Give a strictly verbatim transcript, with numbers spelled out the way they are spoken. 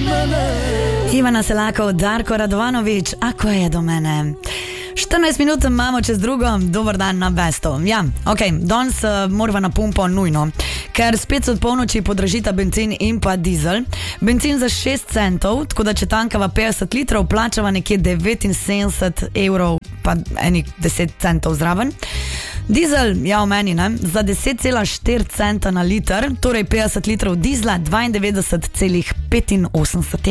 Ivana Selakov, Darko Radovanovič, ako je do mene. štirinajst minut imamo čez drugo, dober dan na Besto. Ja, ok, danes uh, morava na pumpo nujno, ker spet od polnoči podražita benzin in pa dizel. Benzin za šest centov, tako da če tankava petdeset litrov, plačava nekje devetinsedemdeset evrov, pa enih deset centov zraven. Dizel, ja v meni, ne, za deset cela štiri centa na liter, torej petdeset litrov dizla, dvaindevetdeset cela petinosemdeset